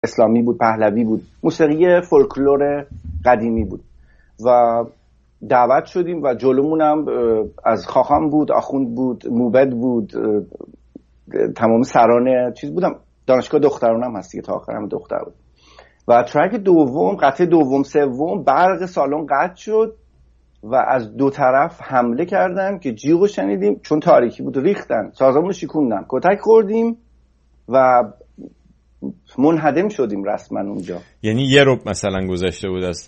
اسلامی بود، پهلوی بود، موسیقی فولکلور قدیمی بود و دعوت شدیم و جلومونم از خاخام بود، آخوند بود، موبد بود، تمام سران چیز بودم. دانشگاه دخترانم هست که تا آخرم دختر بود. و ترک دوم، قطعه دوم سوم، برق سالن قطع شد و از دو طرف حمله کردن که جیغو شنیدیم، چون تاریکی بود ریختن، سازمون شکوندن، کتک خوردیم و منهدم شدیم رسما اونجا. یعنی یه ربع مثلا گذشته بود از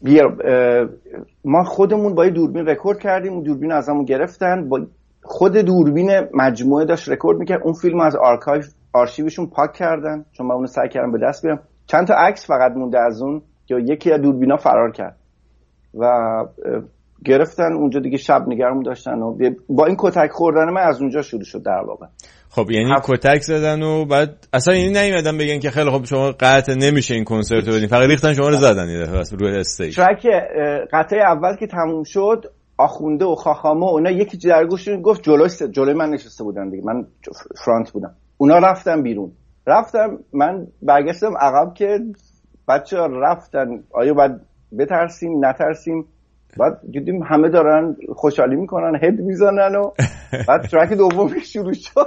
ما خودمون با یه دوربین رکورد کردیم، اون دوربین ازمون گرفتن، با خود دوربین مجموعه داشت رکورد میکرد، اون فیلم از آرشیوشون پاک کردن، چون من اونو سعی کردم به دست بیارم. چند تا عکس فقط مونده از اون که یکی از دوربینا فرار کرد و گرفتن اونجا دیگه، شب نگرمون داشتن و با این کتک خوردن من از اونجا شروع شد در واقع. خب یعنی کتک زدن و بعد اصلا یعنی نیومدن بگن که خیلی خب شما قطع نمیشه این کنسرت رو بدین، فقط ریختن شما رو زدن یه دفعه روی استیج. ترک قطعه اول که تموم شد، آخونده و خاخامه و اینا یکی در گوششون گفت جلوی من نشسته بودن دیگه، من فرانت بودم، اونا رفتن بیرون. رفتم من برگشتم عقب که بچه‌ها رفتن، آیا باید بترسیم نترسیم؟ بعد دیدیم همه دارن خوشحالی میکنن، هد میزنن و بعد ترک دوم شروع شد.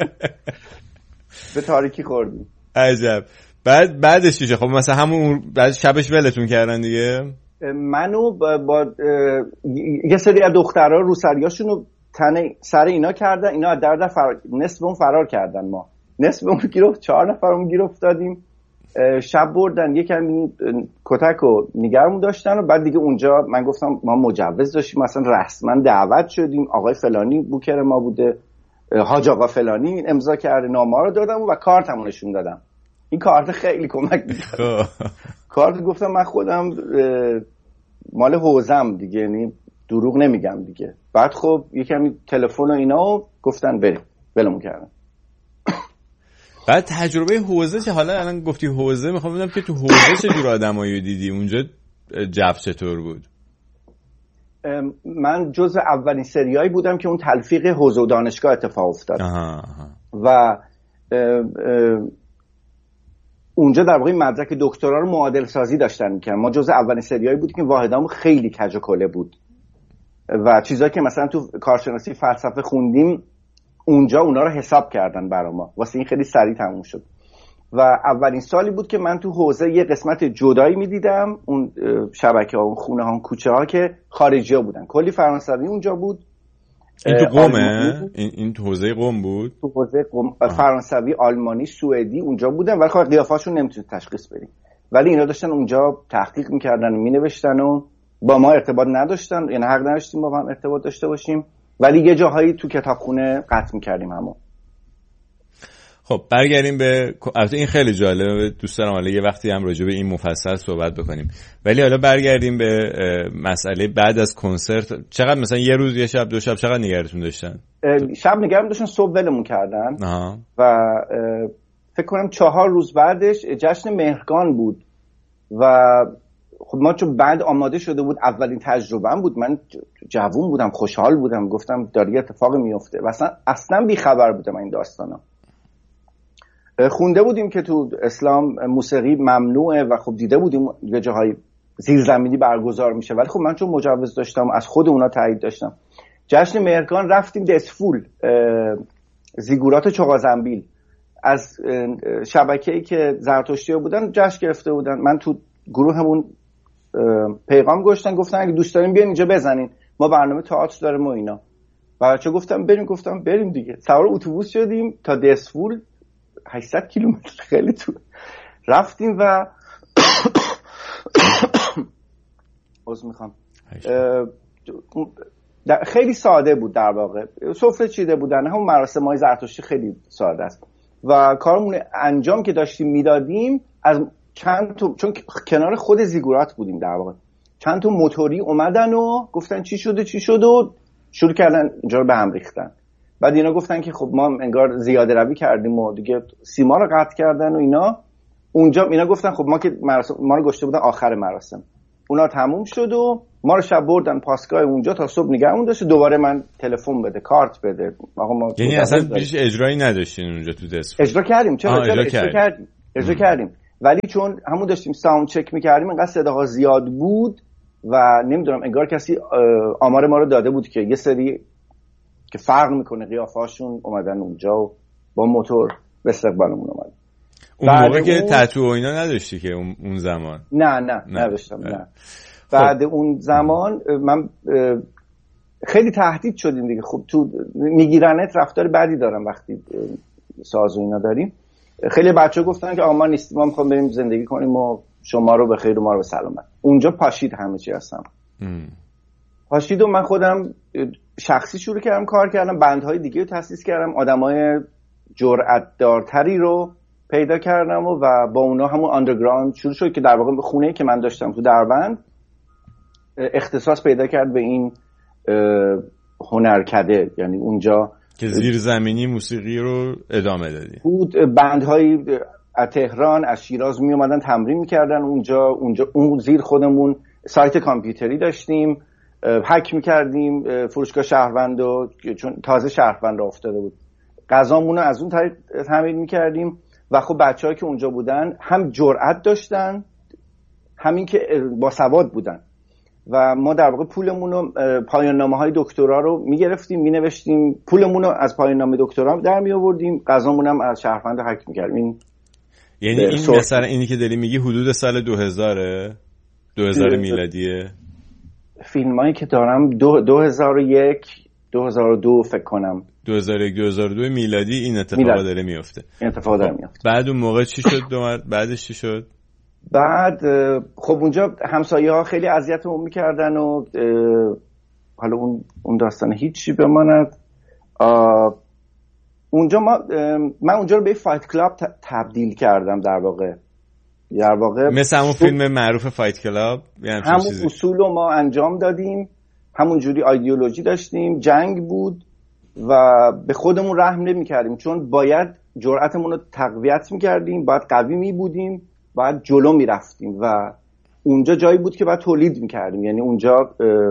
به تاریکی خوردیم. عجب. بعدش چیه؟ خب مثلا همون بعد شبش ولتون کردن دیگه؟ منو با یه سری از دخترها روسریاشونو تنه سر اینا کردن، اینا از درد نصف اون فرار کردن، ما نصف اون گرفت، 4 نفرمون گیر افتادیم. شب بردن یه کمی کتک و نگرمون داشتن و بعد دیگه اونجا من گفتم ما مجوز داشتیم، مثلا رسما دعوت شدیم، آقای فلانی بوکر ما بوده، حاج آقا فلانی امضا کرده، نامه رو دادم و کارتمو نشون دادم. این کارت خیلی کمک می‌کرد. کارت گفتم من خودم مال حوزم دیگه، یعنی دروغ نمیگم دیگه. بعد خب یه کمی تلفن و اینا گفتن ولمون کردن. بعد تجربه حوزه چه؟ حالا الان گفتی حوزه، میخوام بدونم که تو حوزه چه جور آدمایی دیدی اونجا؟ جو چطور بود؟ من جزء اولین سریایی بودم که اون تلفیق حوزه و دانشگاه اتفاق افتاد. و اونجا در واقع مدرک دکترا رو معادل سازی داشتن می‌کردن. ما جزء اولین سریایی بودیم که واحدامون خیلی کج و کله بود و چیزایی که مثلا تو کارشناسی فلسفه خوندیم اونجا اونا رو حساب کردن برای ما، واسه این خیلی سریع تموم شد. و اولین سالی بود که من تو حوزه یه قسمت جدایی میدیدم، اون شبکه ها، اون خونه ها، اون کوچه ها که خارجی ها بودن، کلی فرانسوی اونجا بود. این تو قومه؟ این تو حوزه قوم بود؟ تو حوزه قوم فرانسوی، آلمانی، سوئدی اونجا بودن، ولی خب قیافه‌شون نمیتونید تشخیص بدیم، ولی اینا داشتن اونجا تحقیق میکردن و مینوشتن و با ما ارتباط نداشتن، یعنی حق نداشتیم با هم ارتباط داشته باشیم، ولی یه جاهایی تو کتابخونه قطع می‌کردیم همون. خب برگردیم به البته این خیلی جالبه، دوست دارم حالا یه وقتی هم راجع به این مفصل صحبت بکنیم، ولی حالا برگردیم به مسئله بعد از کنسرت. چقدر مثلا یه روز، یه شب، 2 شب چقدر نگرتون داشتن؟ شب نگرم داشتن، صبح ولمون کردن. و فکر کنم 4 روز بعدش جشن مهرگان بود و خب ما چون بعد آماده شده بود، اولین تجربه‌ام بود، من جوون بودم، خوشحال بودم، گفتم داره اتفاقی میفته و اصلا بیخبر بودم این داستانا. خونده بودیم که تو اسلام موسیقی ممنوعه و خب دیده بودیم یه جاهای زیرزمینی برگزار میشه، ولی خب من چون مجوز داشتم از خود اونا تایید داشتم. جشن مهرگان رفتیم دسفول، زیگورات چغازنبیل، از شبکه‌ای که زرتشتی‌ها بودن جشن گرفته بودن. من تو گروهمون پیغام گذاشتن، گفتن اگه دوست دارین بیاین اینجا بزنین، ما برنامه تئاتر داریم و اینا. بچه گفتم بریم، گفتم بریم دیگه. سوار اتوبوس شدیم تا دسفول، 800 کیلومتر، خیلی تو رفتیم و خیلی ساده بود در واقع، سفره چیده بودن، همون مراسم‌های زرتشتی خیلی ساده است و کارمون انجام که داشتیم میدادیم، از چند تا، چون کنار خود زیگورات بودیم در واقع، چند تا موتوری اومدن و گفتن چی شده و شروع کردن اینجا رو به هم ریختن. بعد اینا گفتن که خب ما انگار زیاده روی کردیم و دیگه سیما رو قطع کردن و اینا. اونجا اینا گفتن خب ما که ما رو گشته بودن آخر مراسم، اونا تموم شد و ما رو شب بردن پاسگاه اونجا تا صبح نگهمون داشت. دوباره من تلفن بده، کارت بده. آقا ما یعنی اصلا هیچ اجرایی نداشتین اونجا تو دسفول؟ اجرا کردیم. چرا اجرا کردیم. ولی چون همون داشتیم ساوند چک میکردیم اینقدر صداها زیاد بود و نمیدونم انگار کسی آمار ما رو داده بود که یه سری که فرق میکنه قیافه‌هاشون اومدن اونجا و با موتور به استقبالمون اومدن. اون موقع که تتو و اینا نداشتی که اون زمان؟ نه نداشتم. نه. بعد اون زمان من خیلی تهدید شدیم دیگه. خب تو میگیرنت رفتار بدی دارم وقتی ساز و اینا داریم. خیلی بچه‌ها گفتن که آقا ما نیستیم، ما می‌خوام بریم زندگی کنیم و شما رو به خیر و ما رو به سلامت. اونجا پاشید همه چی هستم. پاشید و من خودم شخصی شروع کردم کار کردم، بندهای دیگه رو تأسیس کردم، آدمای جرأت‌دارتری رو پیدا کردم و با اونا همون آندرگراند شروع شد که در واقع به خونه‌ای که من داشتم تو دربند اختصاص پیدا کرد به این هنرکده، یعنی اونجا که زیر زمینی موسیقی رو ادامه دادی. بود بندهایی از تهران از شیراز می اومدن تمرین میکردن اونجا اون زیر خودمون سایت کامپیوتری داشتیم، هک میکردیم فروشگاه شهروندو، چون تازه شهروند را افتاده بود، غذامون رو از اون طریق تامین میکردیم و خب بچه‌ها که اونجا بودن هم جرأت داشتن همین که با سواد بودن و ما در واقع پولمون رو پایان نامه‌های دکترا رو می‌گرفتیم می‌نوشتیم، پولمون رو از پایان نامه دکترا در می‌آوردیم، غذامون هم از شهروند هک می‌کردیم. یعنی این مثلا اینی که داری میگی حدود سال 2000 میلادیه؟ فیلمایی که دارم 2001 2002 فکر کنم 2001 2002 میلادی این اتفاقا داره میفته. این اتفاق داره میفته. بعد اون موقع چی شد؟ بعدش چی شد؟ بعد خب اونجا همسایه‌ها خیلی اذیتمون میکردن و حالا اون داستان هیچی بماند. اونجا من اونجا رو به فایت کلاب تبدیل کردم در واقع مثل همون فیلم معروف فایت کلاب، یعنی همون اصول رو ما انجام دادیم، همون جوری ایدئولوژی داشتیم، جنگ بود و به خودمون رحم نمی‌کردیم چون باید جرأتمون رو تقویت می‌کردیم، باید قوی می‌بودیم، باید جلو می‌رفتیم و اونجا جایی بود که باید تولید می‌کردیم. یعنی اونجا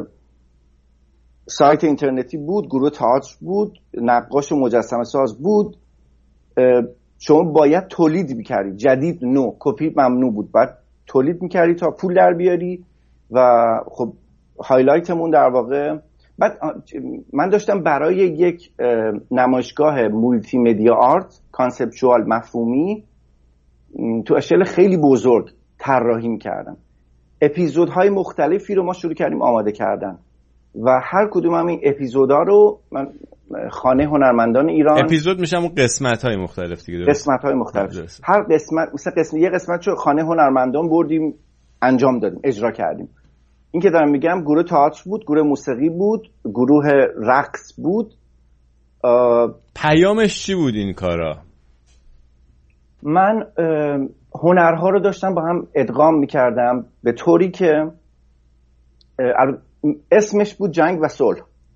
سایت اینترنتی بود، گروه تئاتر بود، نقاش و مجسمه ساز بود، شما باید تولید می‌کردی، جدید نو، کپی ممنوع بود، باید تولید می‌کردی تا پول در بیاری و خب هایلایتمون در واقع. بعد من داشتم برای یک نمایشگاه مولتی مدیا آرت کانسپچوال مفهومی تو اشل خیلی بزرگ طراحی می‌کردم. اپیزودهای مختلفی رو ما شروع کردیم آماده کردن و هر کدوم هم این اپیزودا رو من خانه هنرمندان ایران، اپیزود میشه همون قسمت‌های مختلف دیگه، قسمت‌های مختلف، هر قسمت مثلا یه قسمت رو خانه هنرمندان بردیم انجام دادیم، اجرا کردیم. این که دارم میگم گروه تئاتر بود، گروه موسیقی بود، گروه رقص بود. پیامش چی بود این کارا؟ من هنرها رو داشتم با هم ادغام میکردم به طوری که اسمش بود جنگ و صلح.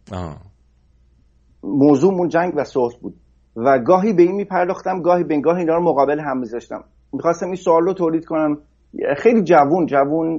موضوعمون جنگ و صلح بود و گاهی به این میپرداختم، گاهی به گاهی اینا رو مقابل هم میذاشتم. میخواستم این سوال رو تولید کنم. خیلی جوون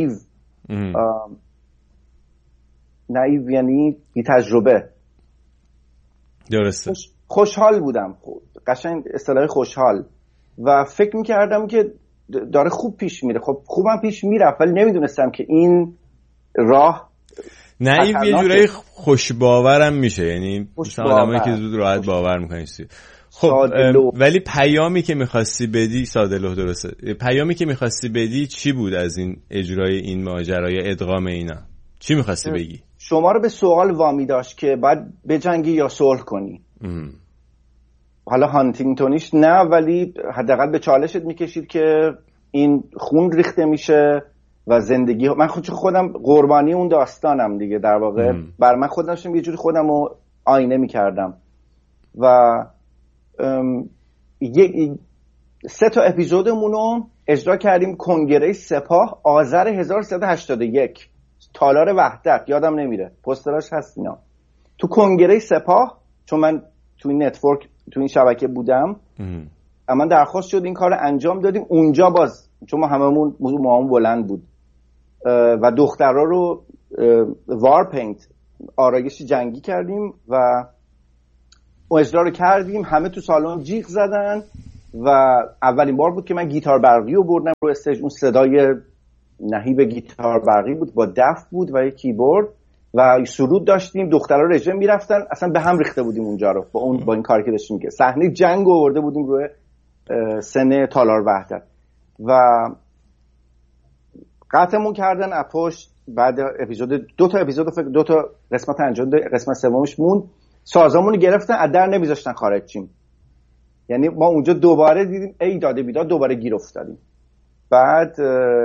نایو یعنی بی تجربه. درسته. خوشحال بودم، قشنگ اصطلاح خوشحال و فکر میکردم که داره خوب پیش میره. خب خوبم پیش میرفت ولی نمیدونستم که این راه نایو یه جورایی خوشباورم میشه، یعنی آدمایی که زود راحت باور میکنن. خب ولی پیامی که میخواستی بدی ساده‌لوح، درسته، پیامی که میخواستی بدی چی بود از این اجرای این ماجرای ادغام اینا؟ چی میخواستی بگی؟ شما رو به سوال وامی داشت که باید بجنگی یا صلح کنی. حالا هانتینگتونیش نه، ولی حداقل به چالشت میکشید که این خون ریخته میشه و زندگی. من خودم قربانی اون داستانم دیگه در واقع. بر من خودم یه جوری خودم رو آینه میکردم و 3 تا اپیزودمون رو اجرا کردیم کنگره سپاه آذر 1381 تالار وحدت، یادم نمیره، پوستراش هست اینا. تو کنگره سپاه، چون من تو این نتورک تو این شبکه بودم، اما درخواست شد این کار رو انجام دادیم اونجا. باز چون ما هممون موضوع بلند بود و دخترها رو وار پینت آرایش جنگی کردیم و اجرا رو کردیم. همه تو سالن جیغ زدن و اولین بار بود که من گیتار برقی رو بردم رو استیج. اون صدای نهیب گیتار برقی بود با دف بود و یک کیبورد و سرود داشتیم. دخترها رژه میرفتن، اصلا به هم ریخته بودیم اونجا رو با این کاری که داشتیم که صحنه جنگ آورده بودیم روی سن تالار وحدت و قطعمون کردن اپوش. بعد دو تا قسمت انجام داد، قسمت سومش موند. سازامونو گرفتن، از در نمیذاشتن خارج شیم. یعنی ما اونجا دوباره دیدیم ای داده بیداد، دوباره گیر افتادیم. بعد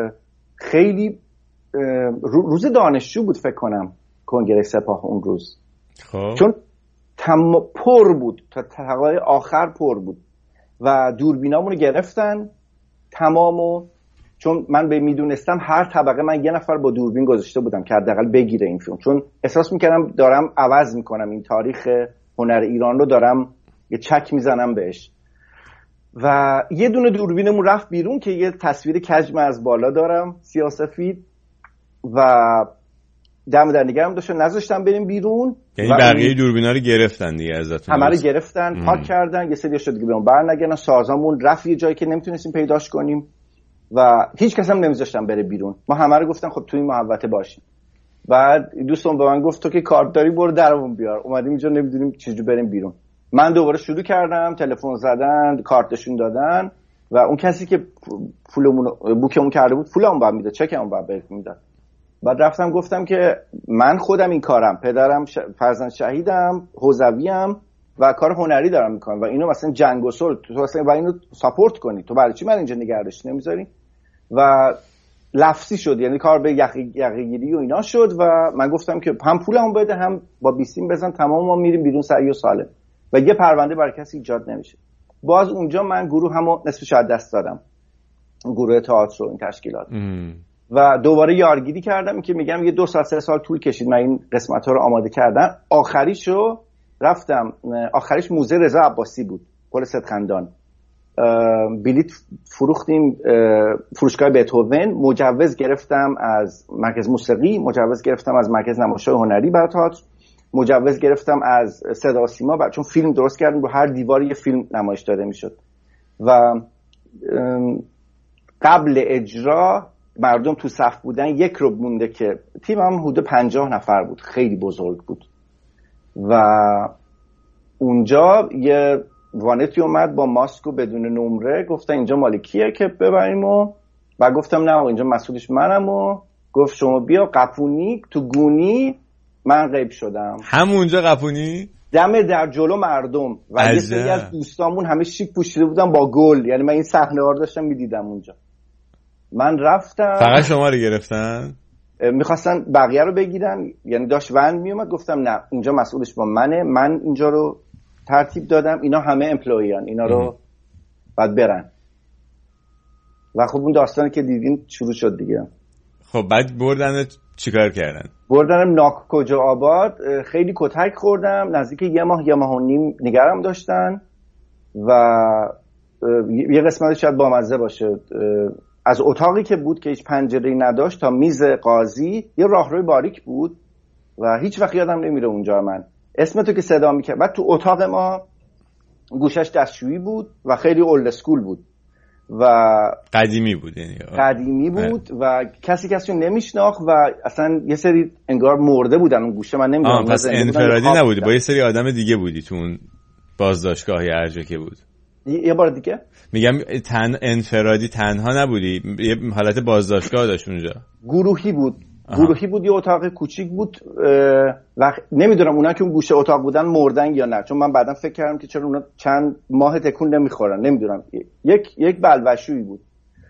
خیلی روز دانشجو بود فکر کنم کنگره سپاه اون روز. خب چون پر بود تا طبقه آخر پر بود و دوربینامونو گرفتن تمامو. چون من به میدونستم هر طبقه من یه نفر با دوربین گذاشته بودم که حداقل بگیره این فیلم، چون احساس میکردم دارم عوض میکنم این تاریخ هنر ایران رو، دارم یه چک میزنم بهش. و یه دونه دوربینمون رفت بیرون که یه تصویر کج از بالا دارم سیاه‌سفید و دم در نگرم داشتن، نذاشتن بریم بیرون. یعنی بقیه دوربینا رو گرفتن دیگه ازتون؟ همه رو گرفتن، پاک کردن، یه سری شد دیگه برام برنگردن. سازامون رفت یه جایی که نمیتونستیم پیداش کنیم و هیچ کس هم نمیذاشتن بره بیرون. ما همه رو گفتن خب تو این محوطه باشیم. بعد دوستم به من گفت تو که کارت داری برو درمون بیار، اومدیم اینجا نمیدونیم چجوری بریم بیرون. من دوباره شروع کردم تلفن زدن، کارتشون دادن و اون کسی که پولمون بوکمون کرده بود پولمون بعد میداد، چکمون بعد میداد. بعد رفتم گفتم که من خودم این کارم، پدرم فرزند شهیدم، حوزویم و کار هنری دارم میکنم و اینو مثلا جنگ و صلح تو مثلا و اینو ساپورت کنی، تو برای چی من اینجا نگردش نمیذاری؟ و لفظی شد، یعنی کار به یقه‌گیری و اینا شد و من گفتم که هم پولمو بده هم با بیستیم بزن، تمام ما میریم بیرون سعی و سالم و یه پرونده برای کسی ایجاد نمیشه. باز اونجا من گروه همو نصفش از دست دادم، گروه تئاتر و این تشکیلات و دوباره یارگیری کردم که میگم یه 2 سال 3 سال طول کشید من این قسمت‌ها رو آماده کردم. آخریشو رفتم، آخریش موزه رضا عباسی بود پل صدخندان. بلیت فروختیم فروشگاه بتهوون، مجوز گرفتم از مرکز موسیقی، مجوز گرفتم از مرکز نمایش‌های هنری برای تئاتر، مجوز گرفتم از صدا و سیما چون فیلم درست کردیم، رو هر دیواری یه فیلم نمایش داده میشد و قبل اجرا مردم تو صف بودن. یک رو مونده که تیمم حدود 50 نفر بود، خیلی بزرگ بود و اونجا یه وانتی اومد با ماسک و بدون نمره، گفتن اینجا مال کیه که ببریم و گفتم نه اینجا مسئولش منم و گفت شما بیا قپونی تو گونی. من غیب شدم همونجا قپونی دم در جلو مردم و یه سری از دوستامون همه شیک پوشیده بودن با گل، یعنی من این صحنه ها رو داشتم میدیدم اونجا. من رفتم، فقط شما رو گرفتن؟ میخواستن بقیه رو بگیرن، یعنی داشت وند میومد، گفتم نه اینجا مسئولش با منه، من اینجا رو ترتیب دادم، اینا همه امپلویان، اینا رو باید برن و خب اون داستانی که دیدین شروع شد دیگه. خب بعد بردن چیکار کردن؟ بردنم ناک کجا آباد، خیلی کتک خوردم، نزدیک یه ماه و نیم نگرم داشتن و یه قسمتش شاید بامزه باشه، از اتاقی که بود که هیچ پنجره‌ای نداشت تا میز قاضی یه راهروی باریک بود و هیچ وقت یادم نمیره اونجا من اسمتو که صدا میکرد. بعد تو اتاق ما گوشش دستشویی بود و خیلی اولد اسکول بود و قدیمی بود، یعنی قدیمی بود و کسی نمیشناخت و اصلا یه سری انگار مرده بودن اون گوشه. من نمیدونم پس انفرادی نبودی، با یه سری آدم دیگه بودی تو اون بازداشتگاه ارجه که بود؟ یه بار دیگه میگم انفرادی تنها نبودی، یه حالت بازداشتگاه داشت اونجا؟ گروهی بود یه اتاق کوچیک بود و نمیدونم اونا که اون گوشه اتاق بودن مردن یا نه، چون من بعداً فکر کردم که چرا اونا چند ماه تکون نمیخورن، نمیدونم. یک بلوشویی بود،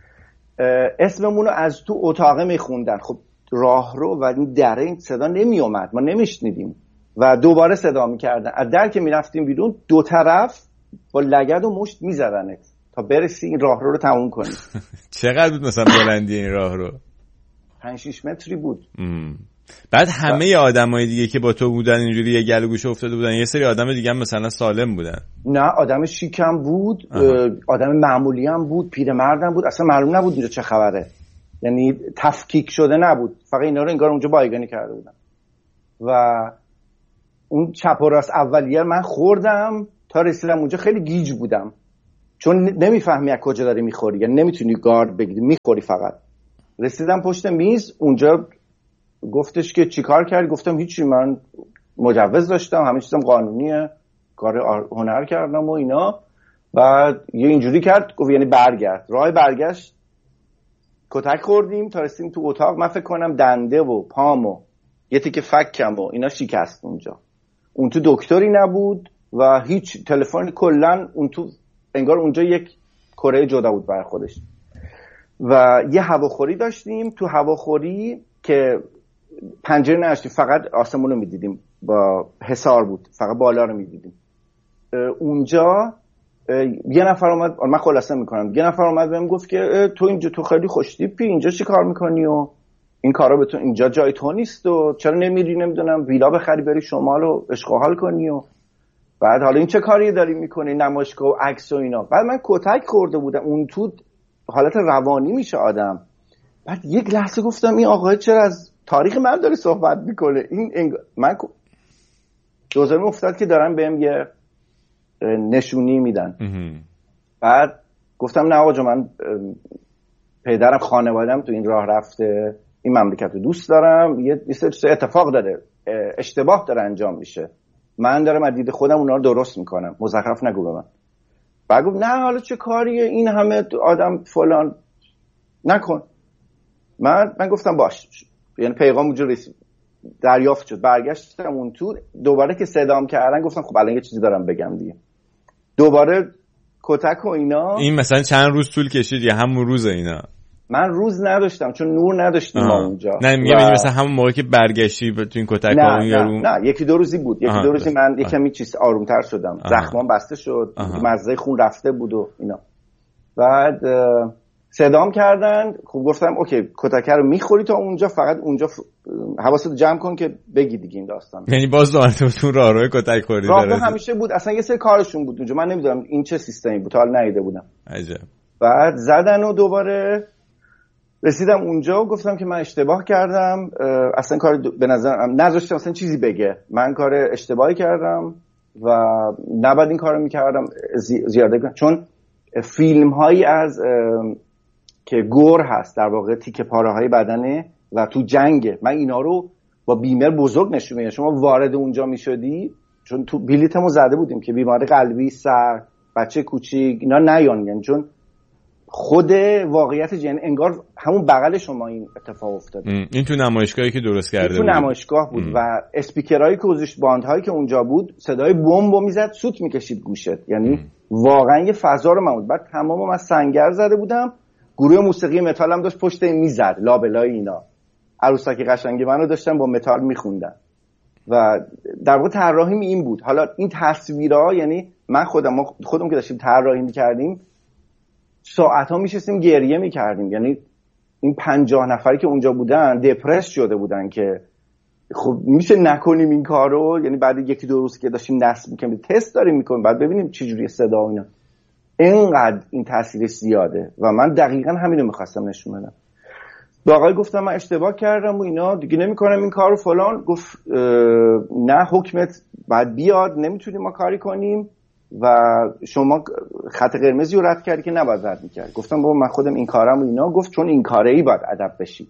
اسممونو از تو اتاق میخوندن. خب راهرو و این دره این صدا نمیومد، ما نمیشنیدیم و دوباره صدا میکردن. از در که میرفتیم بیرون دو طرف با لگد و مشت میزدنت تا برسی این راهرو رو تموم کنی. چقدر بود مثلا بلندی این راهرو؟ 5-6 متری بود. بعد همه آدمای دیگه که با تو بودن اینجوری یه گل گوشه افتاده بودن، یه سری آدم دیگه هم مثلا سالم بودن؟ نه، آدم شیکم بود، آدم معمولی هم بود، پیرمردم بود، اصلا معلوم نبود اینجا چه خبره، یعنی تفکیک شده نبود، فقط اینا رو انگار اونجا بایگانی کرده بودن. و اون چپ و راست اولیه من خوردم تا رسیدم اونجا خیلی گیج بودم چون نمیفهمی از کجا داری میخوری، یعنی نمیتونی گارد بگیری، میخوری فقط. رسیدم پشت میز، اونجا گفتش که چیکار کردی؟ گفتم هیچی، من مجوز داشتم، همه چیزم قانونیه، کار هنر کردم و اینا. بعد یه اینجوری کرد، گفت یعنی برگرد. راه برگشت کتک خوردیم تا رسیدیم تو اتاق. من فکر کنم دنده و پام و یه تیکه فکم و اینا شکست اونجا. اون تو دکتری نبود و هیچ تلفن، کلا اون تو انگار اونجا یک کره جدا بود برای خودش. و یه هواخوری داشتیم، تو هواخوری که پنجره نداشتیم، فقط آسمون رو میدیدیم، با حصار بود، فقط بالا رو میدیدیم. اونجا یه نفر اومد، من خلاصه میکنم، یه نفر اومد بهم گفت که تو اینجا تو خیلی خوشتیپی، اینجا چی کار میکنی و این کارا به تو، اینجا جای تو نیست و چرا نمیری نمیدونم ویلا بخری بری شمال و عشق و حال کنی و بعد حالا این چه کاری داری میکنی، نمایشگاه و عکس و اینا. بعد من کتک خورده بودم، اون تو حالت روانی میشه آدم. بعد یک لحظه گفتم این آقا چرا از تاریخ من داره صحبت میکنه؟ من دوزارم افتاد که دارن بهم یه نشونی میدن. بعد گفتم نه آقا من پدرم خانوادم تو این راه رفته، این مملکت رو دوست دارم، یه سری اتفاق داره، اشتباه داره انجام میشه، من دارم از دید خودم اونا رو درست میکنم، مزخرف نگو به من. بعد گفت نه حالا چه کاریه این همه آدم فلان نکن. من گفتم باش، یعنی پیغام اونجا دریافت شد. برگشتم اون تو، دوباره که صدام کردن گفتم خب الان یه چیزی دارم بگم دیگه. دوباره کتک و اینا. این مثلا چند روز طول کشید یا همون روز اینا؟ من روز نداشتم چون نور نداشتیم ما اونجا. نه میگم مثلا همون موقع که برگشتی تو این کتک ها اون یارو؟ نه یکی دو روزی بود، یکی دو روزی من یکمی چیز آرومتر شدم، زخمام بسته شد، مزه خون رفته بود و اینا. بعد صدام کردن، خب گفتم اوکی کتک رو میخوری تا اونجا، فقط اونجا حواست جمع کن که بگی دیگه این داستان. یعنی باز دوباره راهروی کتک خوری داره همیشه بود، اصلا یه سری کارشون بود اونجا، من نمیدونم این چه سیستمی بود، حالا ندیده بودم. عجب. بعد زدن و دوباره رسیدم اونجا و گفتم که من اشتباه کردم، اصلا کار به نظرم نذاشتم اصلا چیزی بگه، من کار اشتباهی کردم و نباید این کارو میکردم زیاده کنم. چون فیلم هایی از که گور هست در واقع تیکه پاره های بدنه و تو جنگه، من اینا رو با بیمر بزرگ نشون میدم. شما وارد اونجا میشدی، چون تو بلیتمو زده بودیم که بیماری قلبی، سر، بچه کوچیک اینا نیان، یعنی چون خود واقعیت جن انگار همون بغل شما این اتفاق افتاده. این تو نمایشگاهی که درست کرده بود، تو نمایشگاه بود و اسپیکرهای که گذاشت، باندهایی که اونجا بود، صدای بمب میزد، سوت میکشید گوشت، یعنی واقعا یه فضا رو من بود. بعد تمامو من سنگر زده بودم، گروه موسیقی متال هم داشت پشت میزد، لابلای اینا، عروسکی قشنگی منو داشتن با متال میخوندن و در واقع طراحیم این بود. حالا این تصویرها، یعنی من خودم که داشتیم طراحی میکردیم ساعت‌ها میشستیم گریه میکردیم، یعنی این 50 نفری که اونجا بودن دپرس شده بودن که خب میشه نکنیم این کارو، یعنی بعد یکی دو روز که داشتیم نصب میکنیم تست داریم میکنیم بعد ببینیم چه جوری صدا و اینا، اینقدر این تاثیرش زیاده و من دقیقاً همین رو میخواستم نشون بدم. به آقای گفتم من اشتباه کردم و اینا دیگه نمیکنم این کارو فلان. گفت نه حکمت بعد بیاد، نمیتونیم ما کاری کنیم و شما خط قرمزی رو رد کردی که نباید رد میکرد. گفتم بابا من خودم این کارم و اینا. گفت چون این کاره ای باید ادب بشی.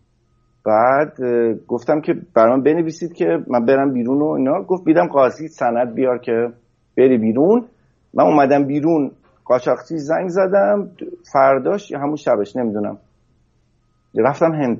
بعد گفتم که برام بنویسید که من برم بیرون و اینا. گفت بیدم قاضی سند بیار که بری بیرون. من اومدم بیرون، قاچاقچی زنگ زدم، فرداش یا همون شبش نمیدونم رفتم هند.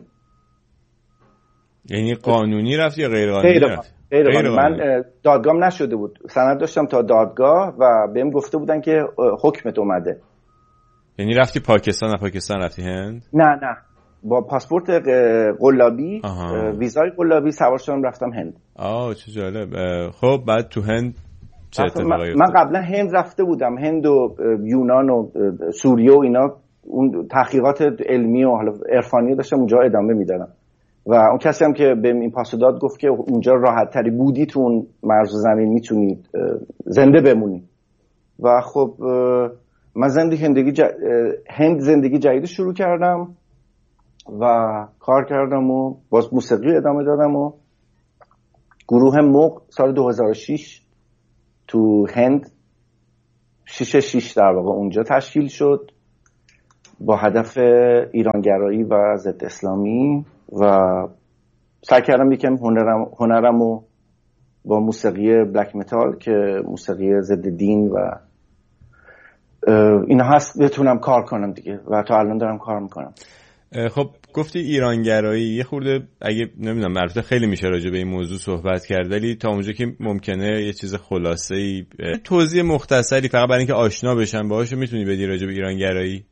یعنی قانونی رفت یا غیر قانونی رفت؟ غیر قانونی. من دادگاهم نشده بود، سند داشتم تا دادگاه و بهم گفته بودن که حکمت اومده. یعنی رفتی پاکستان رفتی هند؟ نه با پاسپورت قلابی، ویزای قلابی سوار شدم رفتم هند. چه جالب. خب بعد تو هند چه اتفاقی افتاد؟ من قبلا هند رفته بودم، هند و یونان و سوریه و اینا، اون تحقیقات علمی و حالا عرفانی داشتم اونجا ادامه میدادم و اون کسی هم که بهم این پاسو داد گفت که اونجا راحت تری بودی، تو اون مرز زمین میتونید زنده بمونی. و خب من هند زندگی جدید شروع کردم و کار کردم و باز موسیقی ادامه دادم و گروه موق سال 2006 تو هند 6 در واقع اونجا تشکیل شد با هدف ایرانگرایی و ضد اسلامی و سعی کردم یکم هنرمو با موسیقی بلک متال که موسیقی ضد دین و اینا هست بتونم کار کنم دیگه و تا الان دارم کار میکنم. خب گفتی ایرانگرایی، یه خورده اگه نمیدونم البته خیلی میشه راجع به این موضوع صحبت کرد ولی تا اونجا که ممکنه یه چیز خلاصه‌ای توضیح مختصری فقط برای اینکه آشنا بشن باهاشو میتونی بدی راجع به ایرانگرایی؟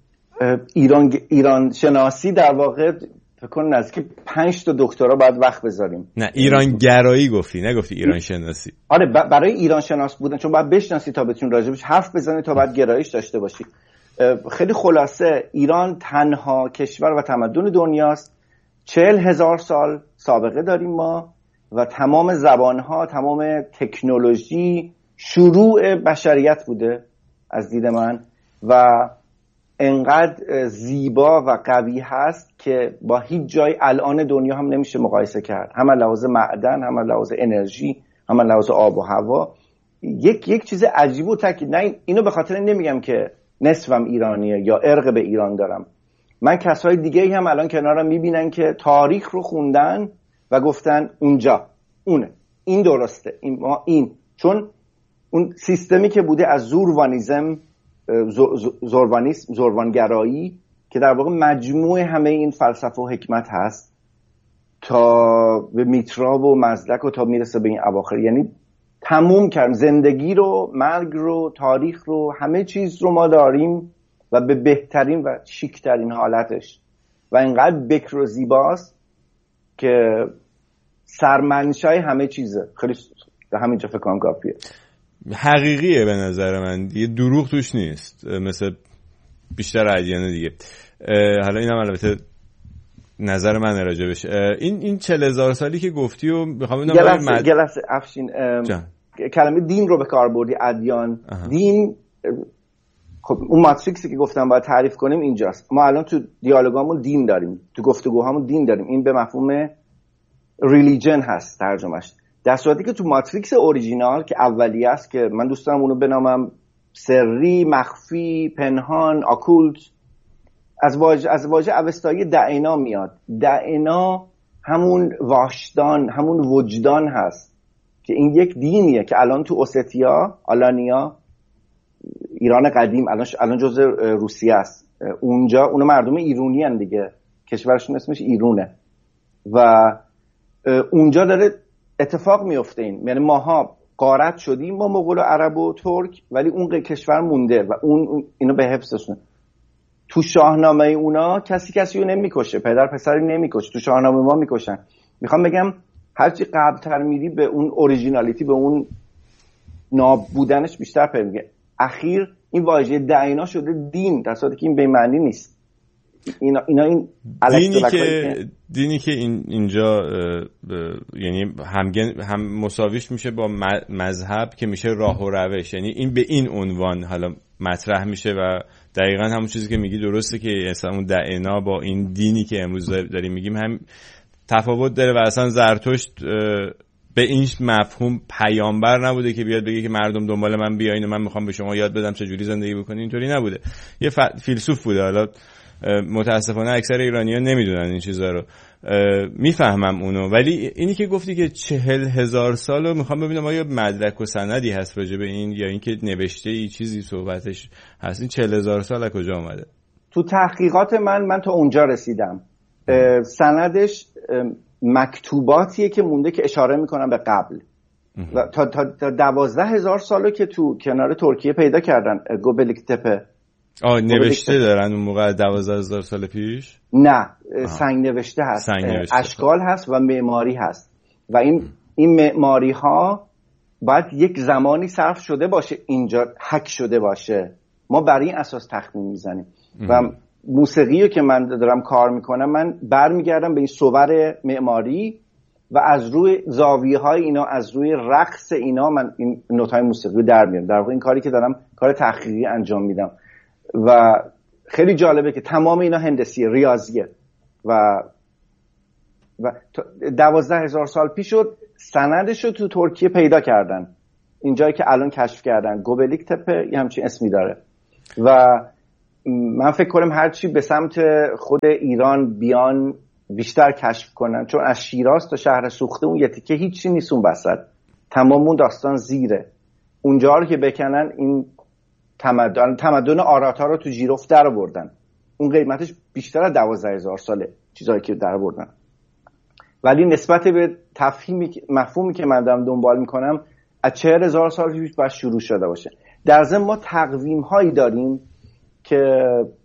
ایران شناسی در واقع فکر کنم نزدیک 5 تا دکترا باید وقت بذاریم. نه ایرانگرایی گفتی، نگفتی ایران شناسی. آره برای ایران شناس بودن چون باید بشناسی تا بتونی راجبش حرف بزنی تا باید گرایش داشته باشی. خیلی خلاصه ایران تنها کشور و تمدن دنیاست 40,000 سال سابقه داریم ما و تمام زبانها، تمام تکنولوژی شروع بشریت بوده از دید من و انقدر زیبا و قوی هست که با هیچ جای الان دنیا هم نمیشه مقایسه کرد، هم لحاظ معدن، هم لحاظ انرژی، هم لحاظ آب و هوا. یک چیز عجیب و تاکید، نه اینو به خاطر نمیگم که نصفم ایرانیه یا ارق به ایران دارم، من کسای دیگه هم الان کنارم میبینن که تاریخ رو خوندن و گفتن اونجا اونه، این درسته، این چون اون سیستمی که بوده از زوروانیزم، زوروانگرایی که در واقع مجموع همه این فلسفه و حکمت هست تا به میترا و مزدک و تا میرسه به این اواخر، یعنی تموم کردیم زندگی رو، مرگ رو، تاریخ رو، همه چیز رو ما داریم و به بهترین و شیکترین حالتش و اینقدر بکر و زیباست که سرمنشای همه چیزه. خیلی همینجا فکر کنم کافیه. حقیقیه به نظر من، یه دروغ توش نیست مثل بیشتر ادیان دیگه. حالا اینم البته نظر من راجبش. این 40,000 سالی که گفتی و میخوام بدونم گلس افشین کلمه دین رو به کار بردی، ادیان. دین خب اون ماتریکسی که گفتم باید تعریف کنیم اینجاست. ما الان تو دیالوگامون دین داریم، تو گفتگوهامون دین داریم، این به مفهوم ریلیجن هست ترجمهش، در صورتی که تو ماتریکس اوریجینال که اولیه است که من دوست دارم اونو بنامم سری، مخفی، پنهان، آکولت، از واژه اوستایی دعینا میاد. دعینا همون واشدان، همون وجدان هست که این یک دینیه که الان تو اوستیا، آلانیا، ایران قدیم الان جزء روسیه است، اونجا اونا مردم ایرونی هن دیگه، کشورشون اسمش ایرونه و اونجا داره اتفاق میفته. این یعنی ماها غارت شدیم با مغول و عرب و ترک ولی اون کشور مونده و اینو به حفظشون. تو شاهنامه اونا کسی رو نمیکشه، پدر پسری نمیکشه، تو شاهنامه ما میکشن. میخوام بگم هرچی قبلتر میری به اون اوریجینالیتی، به اون ناب بودنش بیشتر پیدا میگه. اخیر این واژه دعینا شده دین، در صورتی که این به معنی نیست. اینا این دینی که اینجا یعنی هم مساویش میشه با مذهب که میشه راه و روش، یعنی این به این عنوان حالا مطرح میشه و دقیقاً همون چیزی که میگی درسته که اصلا اون دعینا با این دینی که امروز داریم میگیم هم تفاوت داره و اصلا زرتشت به این مفهوم پیامبر نبوده که بیاد بگه که مردم دنبال من بیاین و من میخوام به شما یاد بدم چجوری زندگی بکنین. اینطوری نبوده، یه فیلسوف بوده. حالا متاسفانه اکثر ایرانی‌ها نمیدونن این چیزا رو، میفهمم اونو، ولی اینی که گفتی که 40,000 سالو میخوام ببینم آیا مدرک و سندی هست راجع به این یا اینکه نوشته ای چیزی صحبتش هست؟ این 40,000 سال از کجا اومده؟ تو تحقیقات من تا اونجا رسیدم. سندش مکتوباتیه که مونده که اشاره میکنن به قبل و تا 12,000 سالو که تو کنار ترکیه پیدا کردن، گوبلک تپه. نوشته دارن اون موقع 12,000 سال پیش؟ نه، سنگ نوشته هست، اشکال هست و معماری هست و این معماری ها باید یک زمانی صرف شده باشه، اینجا حک شده باشه. ما برای این اساس تخمین میزنیم و موسیقی رو که من دارم کار میکنم من برمیگردم به این صور معماری و از روی زاویه های اینا، از روی رقص اینا من این نوت‌های موسیقی رو در میارم. در واقع این کاری که دارم کار تحقیقی انجام میدم و خیلی جالبه که تمام اینا هندسیه، ریاضیه و 12,000 سال پیش شد سندش رو تو ترکیه پیدا کردن اینجایی که الان کشف کردن گوبلیک تپه یه همچین اسمی داره و من فکر کنم هرچی به سمت خود ایران بیان بیشتر کشف کنن، چون از شیراز تا شهر سوخته اون یه تیکه هیچی نیست اون وسط، تمام اون داستان زیره. اونجا رو که بکنن این تمدن آراتا رو تو جیروف در آوردن، اون قیمتش بیشتر از 12,000 ساله چیزایی که در آوردن، ولی نسبت به مفهومی که من دارم دنبال میکنم از 40,000 سال پیش باید شروع شده باشه. در ضمن ما تقویم هایی داریم که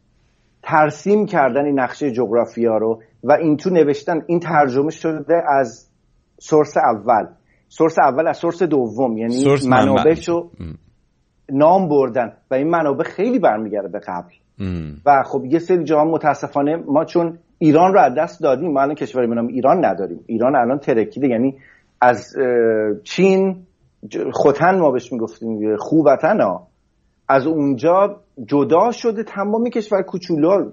ترسیم کردن این نقشه جغرافیا رو و این تو نوشتن، این ترجمه شده از سورس اول از سورس دوم، یعنی منابعشو نام بردن و این منابع خیلی برمیگرده به قبل. و خب یه سری جاها متاسفانه ما چون ایران رو از دست دادیم، ما الان کشوری به نام ایران نداریم، ایران الان ترکیده، یعنی از چین خوتن ما بهش میگفتیم خوبتن ها، از اونجا جدا شده تمامی کشور کوچولو،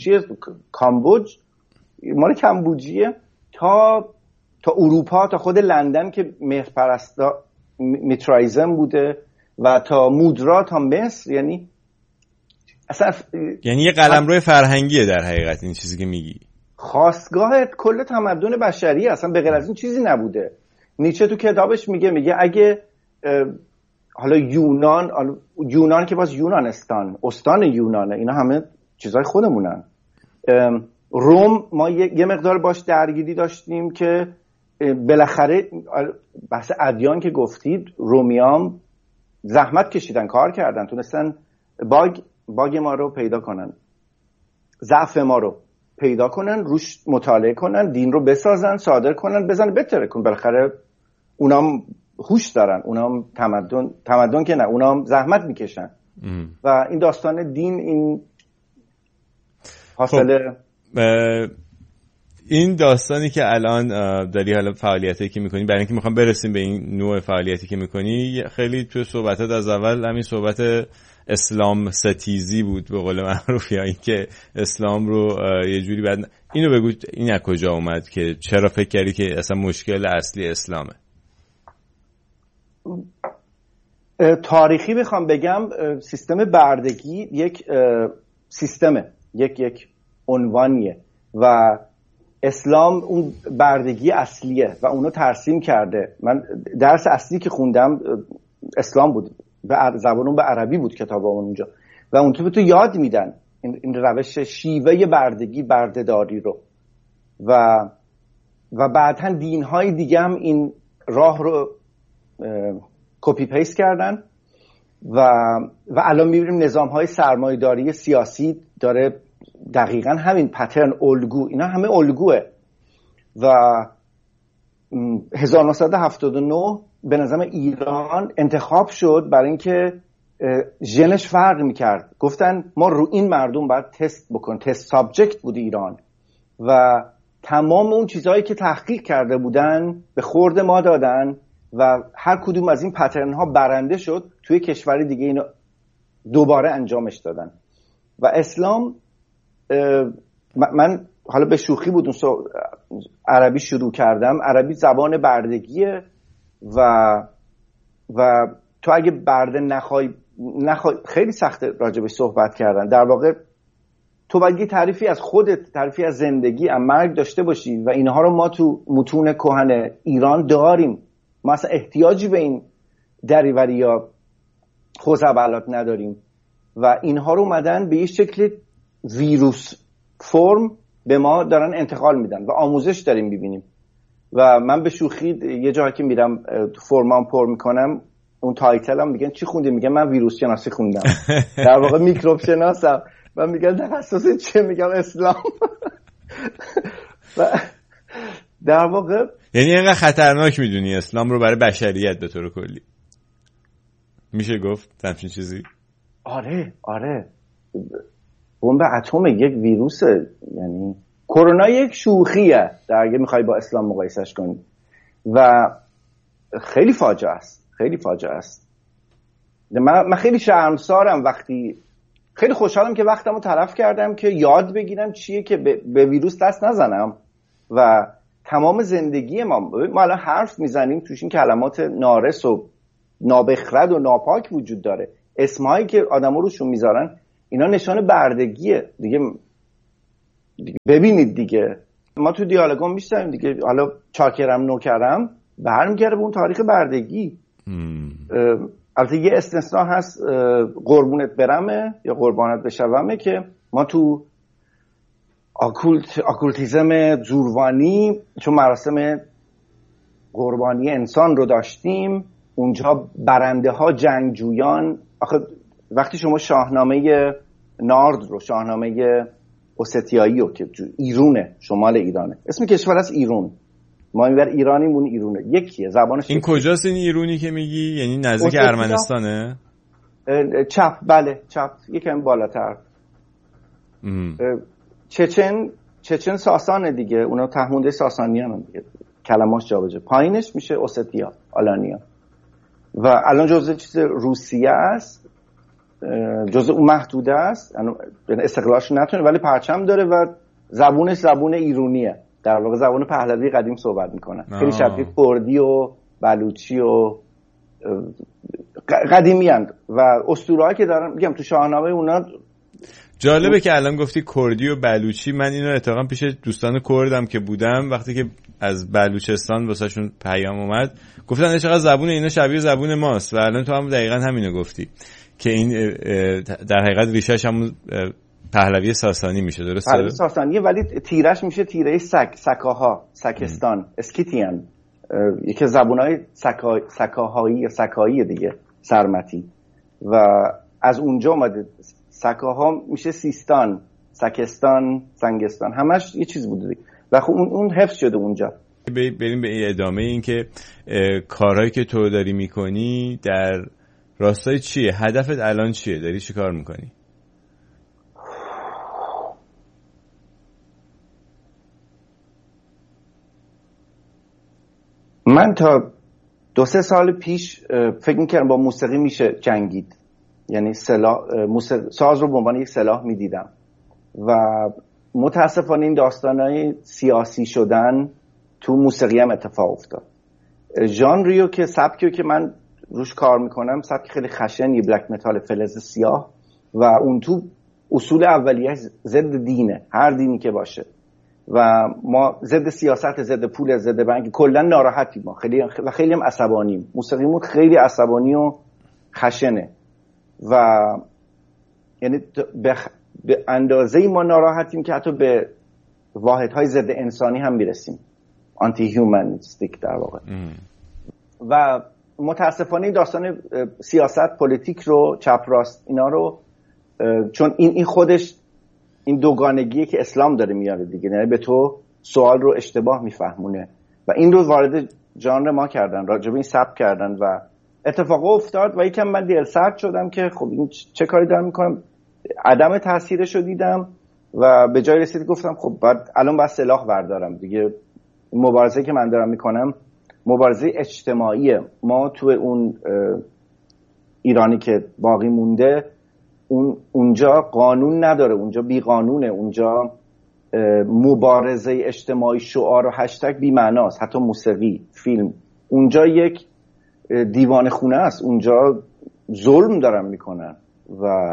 کامبوج مال کمبوجیه تا اروپا، تا خود لندن که مهرپرستا میترایزم بوده و تا مودرا تا مصر، یعنی اصلا یعنی یه قلمرو فرهنگیه در حقیقت این چیزی که میگی، خاستگاه کل تمدن بشری، اصلا به غیر از این چیزی نبوده. نیچه تو کتابش میگه اگه حالا یونان که باز یونانستان استان یونانه، اینا همه چیزای خودمونن. روم ما یه مقدار باش درگیری داشتیم که بالاخره بحث ادیان که گفتید، رومیام زحمت کشیدن، کار کردن، تونستن باگ ما رو پیدا کنن، ضعف ما رو پیدا کنن، روش مطالعه کنن، دین رو بسازن، صادر کنن، بزنن بتره کن. بالاخره اونام هوش دارن، اونام تمدن که نه، اونام زحمت میکشن و این داستان دین این حاصله. این داستانی که الان داری حالا فعالیتی که میکنی، برای اینکه میخوام برسیم به این نوع فعالیتی که میکنی، خیلی تو صحبتات از اول همین صحبت اسلام ستیزی بود به قول معروف، یا این که اسلام رو یه جوری بعد اینو بگو، این از کجا اومد که چرا فکر کردی که اصلا مشکل اصلی اسلامه؟ تاریخی بخوام بگم، سیستم بردگی یک سیستمه، یک عنوانیه و اسلام اون بردگی اصلیه و اونو ترسیم کرده. من درس اصلی که خوندم اسلام بود، به زبانون به عربی بود کتابمون اونجا و اون تو یاد میدن این روش شیوه بردگی، بردهداری رو و بعداً دین‌های دیگه هم این راه رو کپی پیست کردن و الان می‌بینیم نظام‌های سرمایه‌داری سیاسی داره دقیقاً همین پترن، الگو، اینا همه الگوه. و 1979 به نظام ایران انتخاب شد برای اینکه ژنش فرق میکرد، گفتن ما رو این مردم باید تست بکن، تست سابجکت بود ایران و تمام اون چیزهایی که تحقیق کرده بودن به خورد ما دادن و هر کدوم از این پترن ها برنده شد، توی کشور دیگه اینو دوباره انجامش دادن. و اسلام، من حالا به شوخی بود عربی شروع کردم، عربی زبان بردگیه و تو اگه برده نخوای خیلی سخته راجبش صحبت کردن. در واقع تو باید یه تعریفی از خودت، تعریفی از زندگی، از مرگ داشته باشی و اینها رو ما تو متون کهن ایران داریم. ما اصلا احتیاجی به این دریوری یا خزعبلات نداریم و اینها رو اومدن به یه شکل ویروس فرم به ما دارن انتقال میدن و آموزش داریم میبینیم. و من به شوخی یه جایی که میرم فرمان پر میکنم، اون تایتلم میگن چی خوندی؟ میگم من ویروس شناسی خوندم. در واقع میکروب شناسم. من میگن تخصصت چیه؟ میگم اسلام. و در واقع یعنی اینقدر خطرناک میدونی اسلام رو برای بشریت به طور کلی؟ میشه گفت همچین چیزی؟ آره بمب اتم یک ویروسه، یعنی کرونا یک شوخیه در اگه میخوای با اسلام مقایسش کنی و خیلی فاجعه است. من خیلی شرمسارم، خیلی خوشحالم که وقتمو تلف کردم که یاد بگیرم چیه که به ویروس دست نزنم و تمام زندگی ما الان حرف میزنیم توش این کلمات نارس و نابخرد و ناپاک وجود داره. اسمایی که آدما روشون میذارن اینا نشان بردگیه دیگه. ببینید دیگه ما تو دیالوگام میشتیم دیگه، حالا چاکرم نوکرم برمیگره به اون تاریخ بردگی. البته یه استثناء هست، قربونت برمه یا قربانت بشومه که ما تو آکولتیزم زوروانی چون مراسم قربانی انسان رو داشتیم، اونجا برنده ها جنگجویان، آخه وقتی شما شاهنامه نارد رو، شاهنامه اوستیایی رو که ایرونه، شمال ایرانه، اسم کشور از ایرون، ما اینور ایرانیمون ایرونه، یکیه زبانش. این کجاست این ایرونی که میگی؟ یعنی نزدیک ارمنستانه؟ چپ، بله چپ، یکم بالاتر. چچن ساسانه دیگه، اونا تهمونده ساسانی هم دیگه، کلماش جابجا، پایینش میشه اوستیا، آلانیا، و الان جزء چیز روسیه است، جزء اون محدوده است، یعنی استقلالش نتونه، ولی پرچم داره و زبونش زبون ایرونیه، در واقع زبان پهلوی قدیم صحبت میکنن، خیلی شبیه کردی و بلوچی و قدیمی اند و اسطوره‌ای که دارن، میگم تو شاهنامه اونا. جالبه که الان گفتی کردی و بلوچی، من اینو اتفاقا پیش دوستان کردم که بودم، وقتی که از بلوچستان واسهشون پیام اومد گفتن چقدر زبون اینا شبیه زبون ماست، و الان تو هم دقیقاً همینو گفتی که این در حقیقت ریشه‌ش هم پهلوی ساسانی میشه، درسته؟ پهلوی ساسانیه ولی تیرش میشه تیره سکاها، سکستان، اسکیتیان، یکی از زبونهای سکاهایی یا سکایی دیگه، سرمتی، و از اونجا اومده. سکاها میشه سیستان، سکستان، سنگستان، همش یه چیز بوده دیگه و خب اون حفظ شده اونجا. بریم به ادامه این که کارهایی که تو داری میکنی در راستای چیه؟ هدفت الان چیه؟ داری چی کار میکنی؟ من تا 2-3 سال پیش فکر میکردم با موسیقی میشه جنگید، یعنی ساز رو به عنوان یک سلاح میدیدم و متاسفانه این داستانهای سیاسی شدن تو موسیقی هم اتفاق افتاد. ژانریو که سبکیو که من روش کار میکنم سبک خیلی خشنی، بلک متال فلز سیاه، و اون تو اصول اولیه ضد دینه، هر دینی که باشه، و ما ضد سیاست، ضد پول، ضد بانک، کلا ناراحتیم ما، خیلی هم عصبانیم، موسیقیمون خیلی عصبانی و خشنه و یعنی به اندازه‌ای ما ناراحتیم که حتی به واحدهای ضد انسانی هم میرسیم، آنتی هیومنیستیک در واقع. و متاسفانه این داستان سیاست، پلیتیک رو، چپ راست اینا رو، چون این خودش این دوگانگیه که اسلام داره میاره دیگه، یعنی به تو سوال رو اشتباه میفهمونه و این رو وارد ژانر ما کردن، راجب این سبک کردن و اتفاق افتاد و یکم من دلسرد شدم که خب این چه کاری دارم میکنم، عدم تاثیرش رو دیدم و به جای رسید گفتم خب الان باید سلاح بردارم دیگه. مبارزه که من دارم میکنم مبارزه اجتماعیه. ما تو اون ایرانی که باقی مونده اونجا قانون نداره، اونجا بی قانونه، اونجا مبارزه اجتماعی، شعار و هشتگ بی معناست، حتی موسیقی، فیلم، اونجا یک دیوان خونه است، اونجا ظلم دارن میکنن و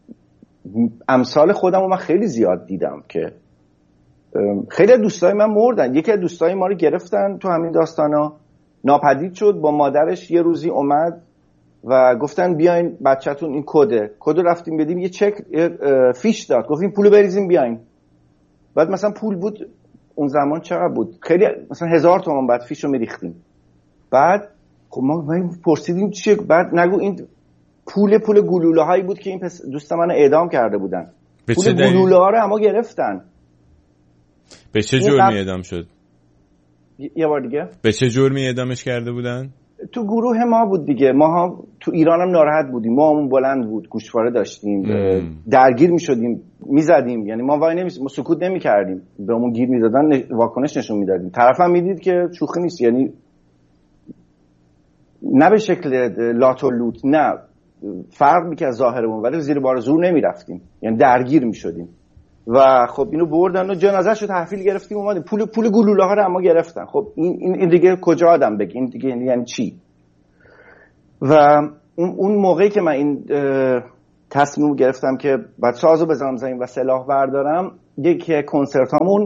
امثال خودم رو من خیلی زیاد دیدم که خیلی دوستای من مردن. یکی از دوستای ما رو گرفتن تو همین داستانا، ناپدید شد، با مادرش یه روزی اومد و گفتن بیاین بچه‌تون این کد رفتیم بدیم، یه چک فیش داد، گفتیم پولو بریزیم بیاین. بعد مثلا پول بود اون زمان چقدر بود، خیلی مثلا 1000 تومان بعد فیشو میریختیم. بعد خب ما پرسیدیم چیه، بعد نگو این پول گلوله هایی بود که این دوست منو اعدام کرده بودن، پول گلوله ها رو اما گرفتن. به چه جرمی اعدام شد؟ یه بار دیگه به چه جرمی اعدامش کرده بودن؟ تو گروه ما بود دیگه، ما تو ایران هم ناراحت بودیم، ما همون بلند بود، گوشواره داشتیم، درگیر میشدیم، میزدیم، یعنی ما وای ما سکوت نمیکردیم، به همون گیر میدادن واکنش نشون میدادیم، طرف هم میدید که شوخی نیست، یعنی نه به شکل لات و لوت، نه فرق میکرد ظاهرمون، ولی زیر بار زور نمیرفتیم، یعنی درگیر میشدیم و خب اینو بردن و جنازه‌شو تحویل گرفتیم اومدیم، پول گلوله ها رو اما گرفتن. خب این دیگه کجا آدم بگه این دیگه یعنی چی؟ و اون موقعی که من این تصمیم گرفتم که بعد سازو بزنم زمین و سلاح بردارم، یکی کنسرت هامون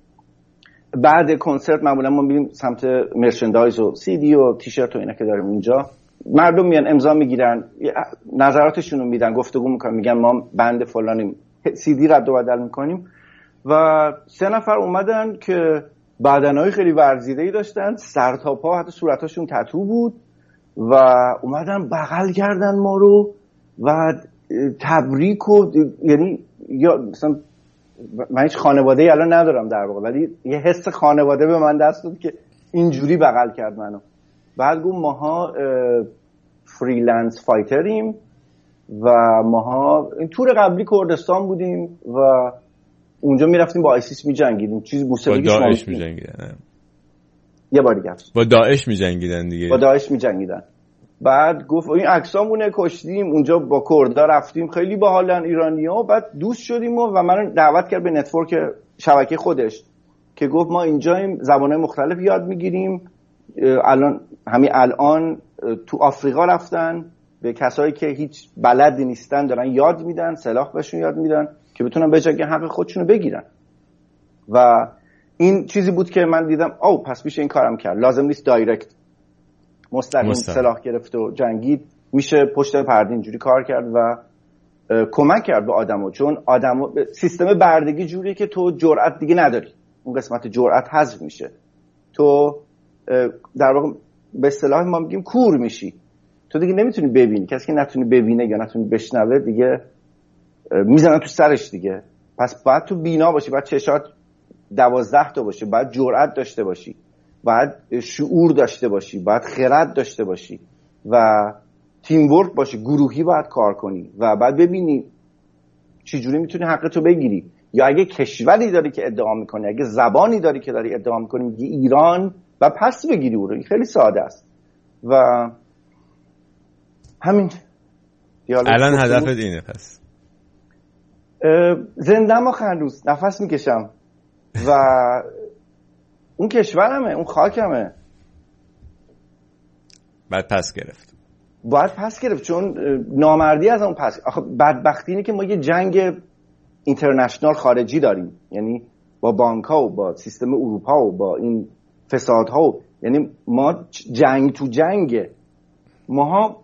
بعد کنسرت معمولا ما میریم سمت مرچندایز و سی دی و تیشرت و اینا که داریم اونجا، مردم میان امضا میگیرن، نظراتشون رو میدن، گفتگو میکنن، میگن ما بند فلانیم، سی دی رد و بدل میکنیم. و 3 نفر اومدن که بدنهای خیلی ورزیده‌ای داشتن، سر تا پا حتی صورتاشون تتو بود و اومدن بغل کردن ما رو و تبریک و یعنی یا مثلا من هیچ خانواده‌ای الان ندارم در واقع، ولی یه حس خانواده به من دست داد که اینجوری بغل کرد منو. بعد گفت ماها فریلنس فایتریم و ماها این تور قبلی کردستان بودیم و اونجا میرفتیم با آیسیس میجنگیدیم، چیز موسیقی با داعش میجنگیدن. یه بار دیگه با داعش میجنگیدن دیگه. با داعش میجنگیدن. بعد گفت این عکسامونه کشتیم اونجا با کردا رفتیم، خیلی باحالن ایرانی‌ها. بعد دوست شدیم و من دعوت کرد به نتورک شبکه خودش که گفت ما اینجاییم، زبان‌های مختلف یاد میگیریم. همین الان تو آفریقا رفتن به کسایی که هیچ بلدی نیستن دارن یاد میدن، سلاح بهشون یاد میدن که بتونن بجنگن، حق خودشونو بگیرن. و این چیزی بود که من دیدم پس میشه این کارم کرد، لازم نیست دایرکت مستقیم سلاح گرفت و جنگید، میشه پشت پرده اینجوری کار کرد و کمک کرد به آدمو. چون آدمو سیستم بردگی جوریه که تو جرأت دیگه نداری، اون قسمت جرأت حذف میشه، تو در واقع به اصطلاح ما میگیم کور میشی، تو دیگه نمیتونی ببینی، کسی که نتونی ببینه یا نتونی بشنوه دیگه میزنن تو سرش دیگه. پس باید تو بینا باشی، باید چشات 12 تا باشه، باید جرأت داشته باشی، باید شعور داشته باشی، باید خرد داشته باشی و تیم ورک باشه، گروهی باید کار کنی و بعد ببینی چی جوری میتونی حقتو بگیری. یا اگه کشوری داری که ادعا میکنی، اگه زبانی داری که داری ادعا میکنی، میگی ایران و پس بگیری اون رو. خیلی ساده است و همین. الان هدفت اینه پس؟ زندم آخه هنوز نفس میکشم و اون کشورمه، اون خاکمه. بعد پس گرفت، باید پس گرفت، چون نامردی از اون پس. آخه بدبختی اینه که ما یه جنگ اینترنشنال خارجی داریم، یعنی با بانک‌ها و با سیستم اروپا و با این فسادها و یعنی ما جنگ تو جنگه. ماها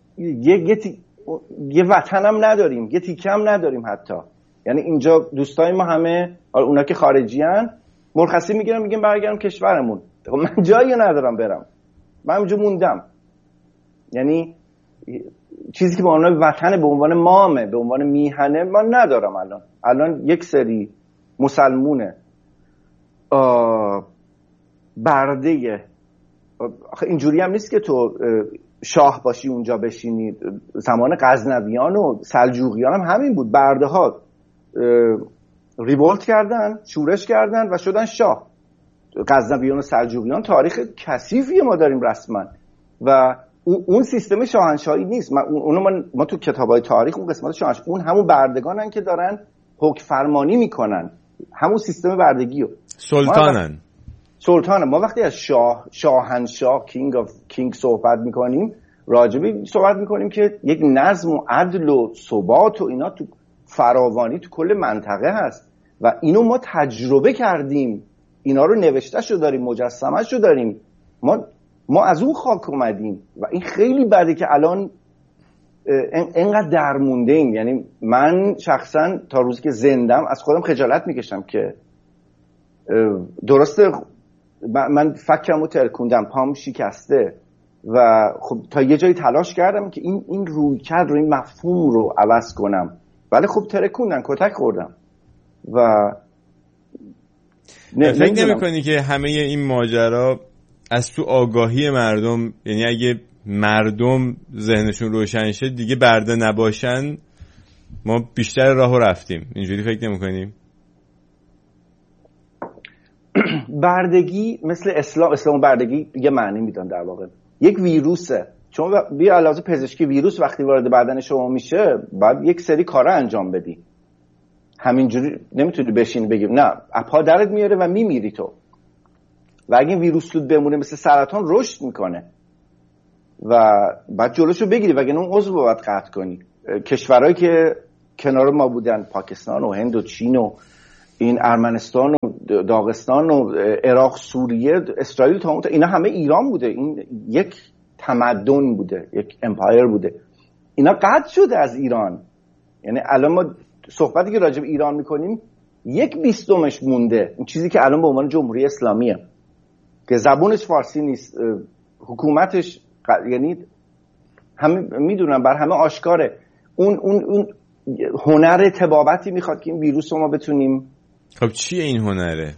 یه وطن هم نداریم، یه تیکه هم نداریم حتی. یعنی اینجا دوستای ما همه اونا که خارجی هن مرخصی میگیرن میگن برگردم کشورمون. من جایی ندارم برم، من اینجا موندم. یعنی چیزی که به عنوان وطن، به عنوان مامه، به عنوان میهنه من ندارم. الان یک سری مسلمونه برده. آخه اینجوری هم نیست که تو شاه باشی اونجا بشینی. زمان غزنویان و سلجوقیان هم همین بود، برده ها ریولت کردن، شورش کردن و شدن شاه. غزنویان و سلجوقیان تاریخ کثیفی ما داریم رسما و اون سیستم شاهنشاهی نیست. ما تو کتابای تاریخ اون قسمت شاهنشاهی، اون همون بردگانن که دارن حکم فرمانی میکنن، همون سیستم بردگیو سلطانن. ما وقتی از شاهنشاه کینگ صحبت میکنیم، راجبی صحبت میکنیم که یک نظم و عدل و ثبات و اینا تو فراوانی تو کل منطقه هست و اینو ما تجربه کردیم، اینا رو نوشته‌شو داریم، مجسمه‌شو داریم. ما از اون خاک اومدیم و این خیلی بده که الان اینقدر درمونده ایم. یعنی من شخصا تا روزی که زندم از خودم خجالت میکشم که درسته من فکرمو ترکوندم، پام شکسته و خب تا یه جایی تلاش کردم که این رویکرد رو، این مفهوم رو عوض کنم، ولی خب ترکوندم، کتک خوردم. و فکر نمی‌کنی که همه این ماجرا از تو آگاهی مردم، یعنی اگه مردم ذهنشون روشن شه دیگه برده نباشن ما بیشتر راهو رفتیم، اینجوری فکر نمی‌کنیم؟ بردگی مثل اسلام بردگی یه معنی میدن در واقع، یک ویروسه. چون بی علاوه پزشکی ویروس وقتی وارد بدن شما میشه باید یک سری کارا انجام بدی، همینجوری نمیتونی بشین بگی نه اپا درت میاره و میمیری تو. و اگه ویروس لود بمونه مثل سرطان رشد میکنه و بعد جلوشو بگیری وگرنه اون عضو باید قطع کنی. کشورهایی که کنار ما بودن، پاکستان و هند و چین و این ارمنستان و داغستان و عراق، سوریه، اسرائیل، تا اینا همه ایران بوده. این یک تمدن بوده، یک امپایر بوده. اینا قطع شده از ایران. یعنی الان ما صحبتی که راجع به ایران میکنیم 1/20 مونده. این چیزی که الان به عنوان جمهوری اسلامیه که زبونش فارسی نیست، حکومتش یعنی همه میدونن، بر همه آشکاره. اون هنر طبابتی میخواد که این ویروس رو ما بتونیم. خب چیه این هنره؟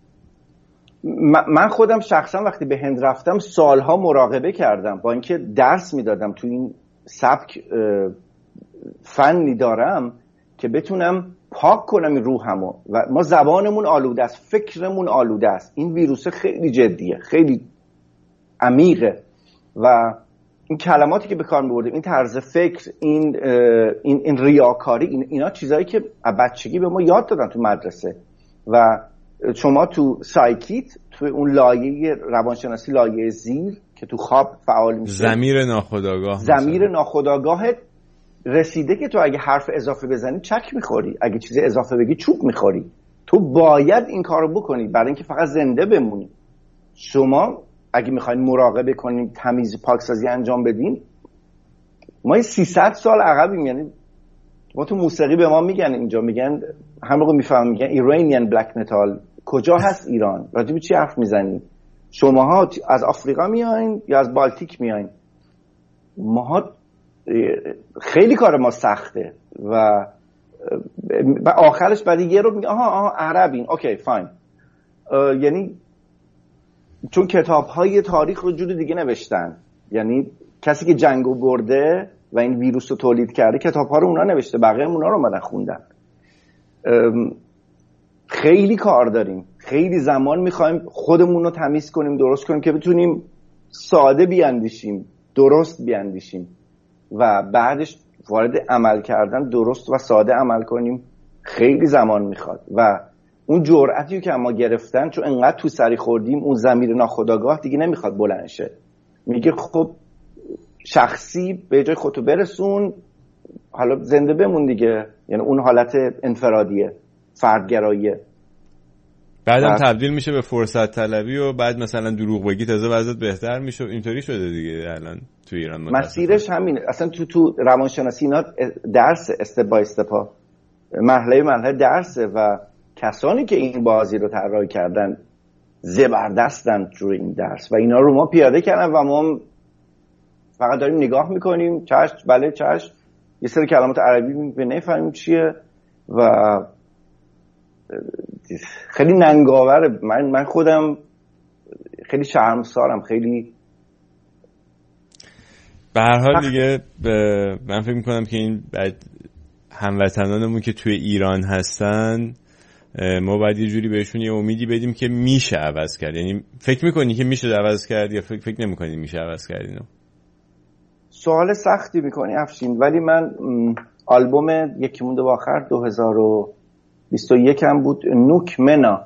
من خودم شخصا وقتی به هند رفتم سالها مراقبه کردم، با اینکه درس میدادم تو این سبک، فنی دارم که بتونم پاک کنم این روحمو. و ما زبانمون آلوده است، فکرمون آلوده است. این ویروس خیلی جدیه، خیلی عمیقه و این کلماتی که به کار می‌بردیم، این طرز فکر، این ریاکاری، اینا چیزایی که از بچگی به ما یاد دادن تو مدرسه. و شما تو سایکیت، تو اون لایه روانشناسی، لایه زیر که تو خواب فعال میشه، ضمیر ناخودآگاهت رسیده که تو اگه حرف اضافه بزنی چک میخوری، اگه چیز اضافه بگی چوب میخوری. تو باید این کارو بکنی برای اینکه فقط زنده بمونی. شما اگه میخواین مراقبه کنین، تمیز پاکسازی انجام بدین، ما 300 سال عقبیم. یعنی ما تو موسیقی به ما میگن، اینجا میگن، هم موقع میفهمم، میگن ایرانیان بلک متال. کجا هست ایران؟ راجع به چی حرف میزنین؟ شماها از آفریقا میایین یا از بالتیک میایین؟ ماها خیلی کار ما سخته و آخرش بعد یه رو میگه آها عربین، اوکی فاین. یعنی چون کتاب‌های تاریخ رو جور دیگه نوشتن. یعنی کسی که جنگو برده و این ویروس رو تولید کرده کتاب‌ها رو اونا نوشته، بقیه اونا رو اومدن خوندن. خیلی کار داریم، خیلی زمان می‌خوایم خودمون رو تمیز کنیم، درست کنیم که بتونیم ساده بیاندیشیم، درست بیاندیشیم و بعدش وارد عمل کردن درست و ساده عمل کنیم. خیلی زمان میخواد و اون جرأتی که ما گرفتن، چون انقدر تو سری خوردیم، اون ضمیر ناخودآگاه دیگه نمیخواد بلند شه، میگه خب شخصی به جای خودتو برسون، حالا زنده بمون دیگه. یعنی اون حالت انفرادیه، فردگراییه، بعدم تبدیل میشه به فرصت طلبی و بعد مثلا دروغ بگی تازه وضعیت بهتر میشه. اینطوری شده دیگه الان تو ایران. مسیرش همینه. اصلا تو روانشناسی اینا درس استپ بای استپا، مرحله درسه و کسانی که این بازی رو طراحی کردن زبردستن روی این درس و اینا رو ما پیاده کردن و ما فقط داریم نگاه میکنیم. چشم بله چشم، یه سری کلمات عربی نمیفهمیم چیه و خیلی ننگاوره. من خودم خیلی شرمسارم. خیلی به هر حال دیگه من فکر میکنم که این هموطنانمون که توی ایران هستن، ما باید یه جوری بهشون یه امیدی بدیم که میشه عوض کرد. یعنی فکر میکنی که میشه عوض کرد یا فکر نمیکنی میشه عوض کرد اینو؟ سوال سختی میکنی افشین، ولی من آلبوم یکی مونده به آخر 2021 هم بود، نوک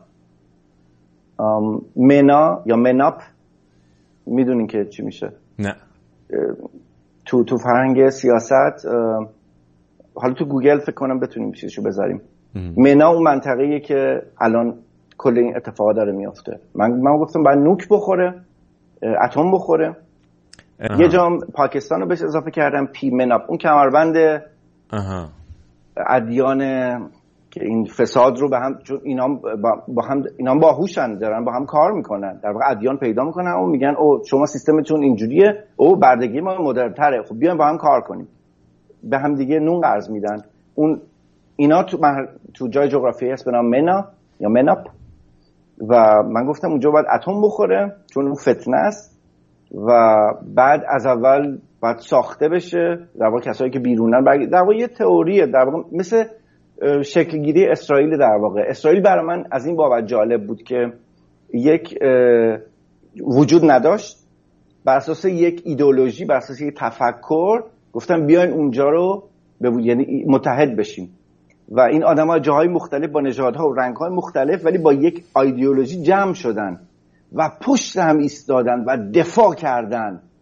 منا یا مناپ، میدونین که چی میشه؟ نه. تو فرهنگ سیاست، حالا تو گوگل فکر کنم بتونیم چیزشو بذاریم. منا اون منطقه‌ایه که الان کل این اتفاقا داره میفته. من گفتم باید نوک بخوره، اتم بخوره. یه جام پاکستان رو بهش اضافه کردم، پی مناپ، اون کمربند ادیان که این فساد رو به هم، چون اینا باهوشن، دارن با هم کار میکنن، در واقع ادیان پیدا میکنن و میگن او شما سیستمتون اینجوریه، او بردگی ما مدرن‌تره، خب بیاین با هم کار کنیم. به هم دیگه نون قرض میدن. اینا تو جای جغرافیایی هست به نام منا یا مناپ و من گفتم اونجا باید اتم بخوره چون اون فتنه است و بعد از اول باید ساخته بشه. در واقع کسایی که بیرونن، در واقع یه تئوریه، در واقع مثل شکلگیری اسرائیل. در واقع اسرائیل برای من از این بابت جالب بود که یک وجود نداشت، بر اساس یک ایدئولوژی، بر اساس یک تفکر گفتن بیاین اونجا رو یعنی متحد بشیم و این آدم‌ها جاهای مختلف با نژادها و رنگ‌های مختلف ولی با یک ایدئولوژی جمع شدن و پشت هم ایستادن و دفاع کردن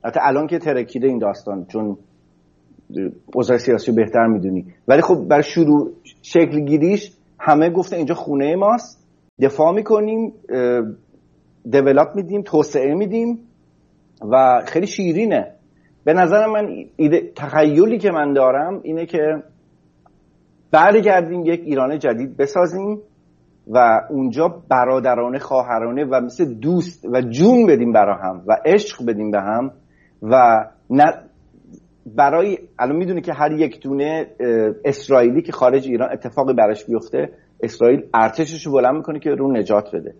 حتی الان که ترکیده این داستان، چون اوضاع سیاسی بهتر میدونی، ولی خب برای شروع شکل گیریش همه گفتن اینجا خونه ماست، دفاع میکنیم، دیولپ میدیم، توسعه میدیم و خیلی شیرینه. به نظر من تخیلی که من دارم اینه که برگردیم یک ایران جدید بسازیم و اونجا برادرانه، خواهرانه و مثل دوست و جون بدیم برا هم و عشق بدیم به هم و برای الان میدونی که هر یک دونه اسرائیلی که خارج ایران اتفاقی براش بیفته، اسرائیل ارتشش رو بلند میکنه که رو نجات بده.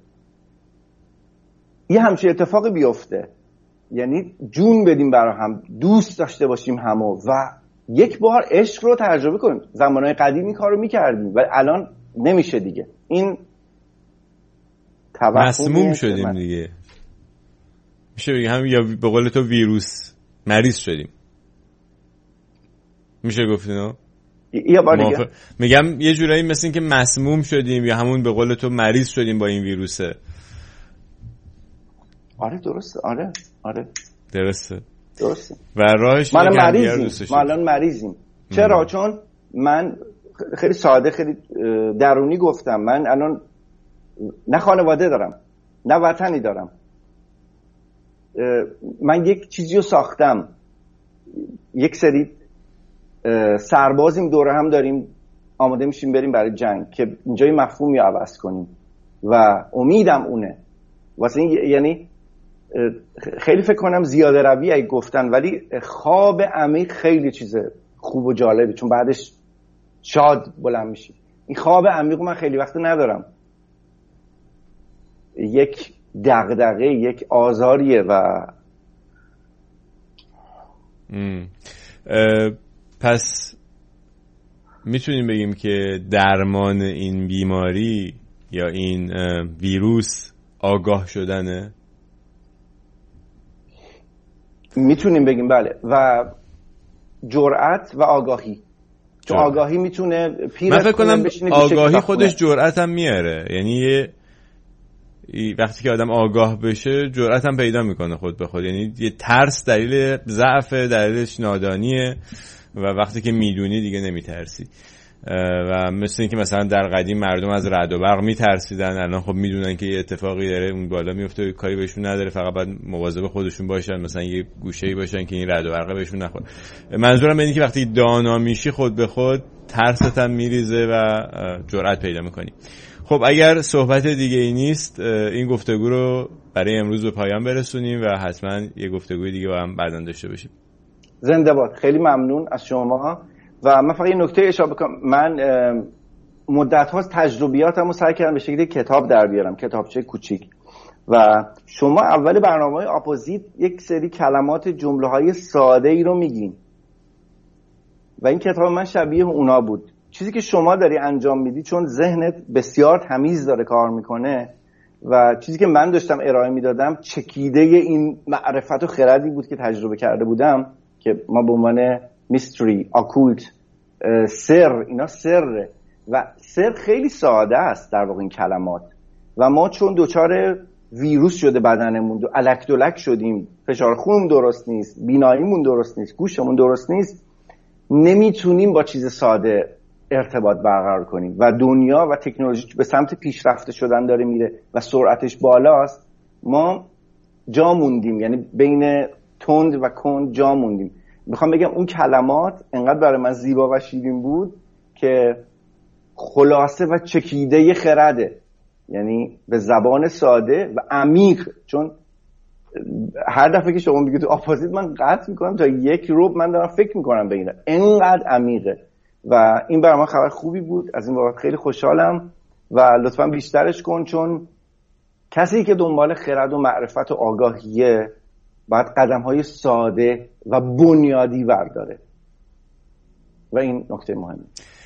یه همچین اتفاقی بیفته، یعنی جون بدیم برا هم، دوست داشته باشیم همو و یک بار عشق رو تجربه کنیم. زمانهای قدیم این کار رو میکردیم ولی الان نمیشه دیگه. این مسموم شدیم دیگه، میشه بگیم هم، یا به قول تو ویروس مریض شدیم، میشه گفت اینو؟ یا بار دیگه میگم یه جورایی مثل این که مسموم شدیم یا همون به قول تو مریض شدیم با این ویروسه. آره درسته، آره درسته و راهش ما الان مریضیم. چرا؟ چون من خیلی ساده، خیلی درونی گفتم، من الان نه خانواده دارم نه وطنی دارم. من یک چیزی رو ساختم، یک سری سربازیم دوره هم داریم، آماده میشیم بریم برای جنگ که اینجای مفهومی عوض کنیم و امیدم اونه واسه این. یعنی خیلی فکر کنم زیاده روی اگه گفتن، ولی خواب عمیق خیلی چیز خوب و جالبی، چون بعدش شاد بلند میشی. این خواب عمیق من خیلی وقت ندارم، یک دغدغه، یک آزاریه و پس میتونیم بگیم که درمان این بیماری یا این ویروس آگاه شدنه؟ میتونیم بگیم بله، و جرأت و آگاهی. چون آگاهی میتونه من فکر کنم آگاهی خودش جرأت هم میاره، یعنی وقتی که آدم آگاه بشه جرأت هم پیدا میکنه خود به خود. یعنی یه ترس دلیل ضعف، دلیلش نادانیه و وقتی که میدونی دیگه نمیترسی. و مثل این که مثلا در قدیم مردم از رعد و برق میترسیدن، الان خب میدونن که یه اتفاقی داره اون بالا میفته، کاری بهشون نداره، فقط باید مواظب خودشون باشن، مثلا یه گوشه‌ای باشن که این رعد و برق بهشون نخوره. منظورم اینه که وقتی دانا میشی خود به خود ترست هم میریزه و جرأت پیدا میکنی. خب اگر صحبت دیگه ای نیست این گفتگو رو برای امروز به پایان برسونیم و حتما یه گفتگوی دیگه با هم بعداً داشته باشیم. زنده باد. خیلی ممنون از شما. و من فقط یه نکته اشاره بکنم، من مدت هاست تجربیاتم رو سعی کردم به شکلی کتاب در بیارم، کتابچه کوچیک، و شما اول برنامه‌های اپوزیت یک سری کلمات، جمله های ساده ای رو میگین و این کتاب من شبیه اونا بود. چیزی که شما داری انجام میدی، چون ذهنت بسیار تمیز داره کار میکنه و چیزی که من داشتم ارائه میدادم چکیده این معرفت و خردی بود که تجربه کرده بودم، که ما به عنوان میستری، آکولت، سر، اینا سره و سر خیلی ساده است در واقع این کلمات. و ما چون دوچار ویروس شده بدنمون، الک دلک شدیم، فشار خونمون درست نیست، بیناییمون درست نیست، گوشمون درست نیست، نمیتونیم با چیز ساده ارتباط برقرار کنیم و دنیا و تکنولوژی به سمت پیشرفته شدن داره میره و سرعتش بالاست. ما جا موندیم، یعنی بین تند و کند جا موندیم. میخوام بگم اون کلمات انقدر برای من زیبا و شیرین بود که خلاصه و چکیده خرده، یعنی به زبان ساده و عمیق. چون هر دفعه که شما میگید تو اپوزیت من قطع میکنم تا یک روب من دارم فکر میکنم به اینه، انقدر عمیقه و این برای من خبر خوبی بود. از این بابت خیلی خوشحالم و لطفا بیشترش کن، چون کسی که دنبال خرد و معرفت و آگاهیه باید قدم‌های ساده و بنیادی برداره و این نکته مهمه.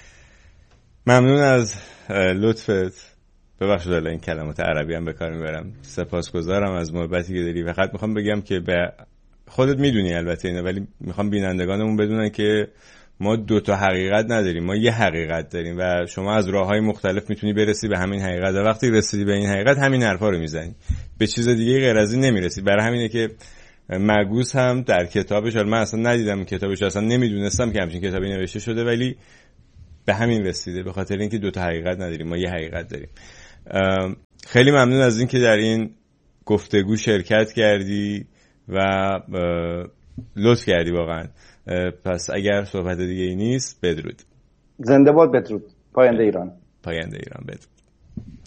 ممنون از لطفت. ببخشید الان این کلمات عربی هم به کار میبرم. سپاسگزارم از محبتی که داری. فقط میخوام بگم که به خودت میدونی البته اینه، ولی میخوام بینندگانمون بدونن که ما دو تا حقیقت نداریم، ما یه حقیقت داریم و شما از راههای مختلف میتونی برسی به همین حقیقت و وقتی رسیدی به این حقیقت همین حرفا رو میزنی، به چیز دیگه غیر از این نمیرسی. برای همینه که مگوس هم در کتابش، من اصلا ندیدم کتابش، اصلا نمیدونستم که همچین کتابی نوشته شده، ولی به همین رسیده، به خاطر اینکه دوتا حقیقت نداریم، ما یه حقیقت داریم. خیلی ممنون از اینکه در این گفتگو شرکت کردی و لطف کردی واقعا. پس اگر صحبت دیگه ای نیست، بدرود. زنده باد. بدرود. پاینده ایران. پاینده ایران. بدرود.